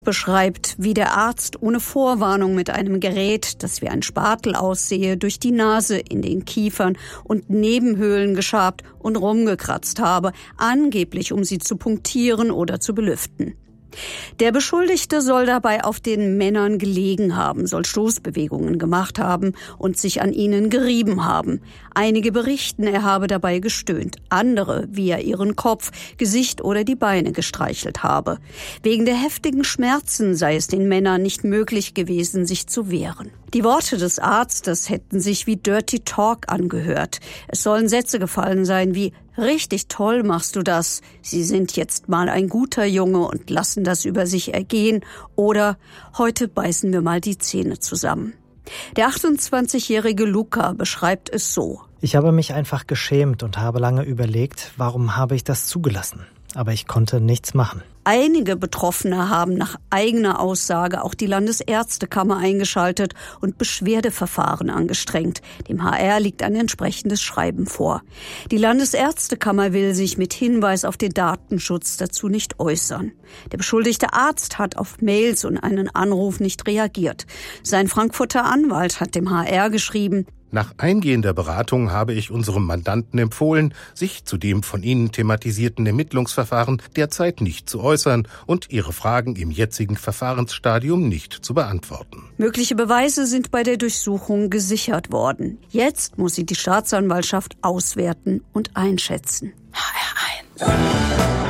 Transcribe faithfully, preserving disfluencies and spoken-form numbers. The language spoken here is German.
beschreibt, wie der Arzt ohne Vorwarnung mit einem Gerät, das wie ein Spatel aussehe, durch die Nase in den Kiefern und Nebenhöhlen geschabt und rumgekratzt habe, angeblich um sie zu punktieren oder zu belüften. Der Beschuldigte soll dabei auf den Männern gelegen haben, soll Stoßbewegungen gemacht haben und sich an ihnen gerieben haben. Einige berichten, er habe dabei gestöhnt, andere, wie er ihren Kopf, Gesicht oder die Beine gestreichelt habe. Wegen der heftigen Schmerzen sei es den Männern nicht möglich gewesen, sich zu wehren. Die Worte des Arztes hätten sich wie Dirty Talk angehört. Es sollen Sätze gefallen sein wie: Richtig toll machst du das. Sie sind jetzt mal ein guter Junge und lassen das über sich ergehen. Oder: Heute beißen wir mal die Zähne zusammen. Der achtundzwanzigjährige Luca beschreibt es so: Ich habe mich einfach geschämt und habe lange überlegt, warum habe ich das zugelassen. Aber ich konnte nichts machen. Einige Betroffene haben nach eigener Aussage auch die Landesärztekammer eingeschaltet und Beschwerdeverfahren angestrengt. Dem H R liegt ein entsprechendes Schreiben vor. Die Landesärztekammer will sich mit Hinweis auf den Datenschutz dazu nicht äußern. Der beschuldigte Arzt hat auf Mails und einen Anruf nicht reagiert. Sein Frankfurter Anwalt hat dem H R geschrieben: Nach eingehender Beratung habe ich unserem Mandanten empfohlen, sich zu dem von Ihnen thematisierten Ermittlungsverfahren derzeit nicht zu äußern und Ihre Fragen im jetzigen Verfahrensstadium nicht zu beantworten. Mögliche Beweise sind bei der Durchsuchung gesichert worden. Jetzt muss sie die Staatsanwaltschaft auswerten und einschätzen. H R eins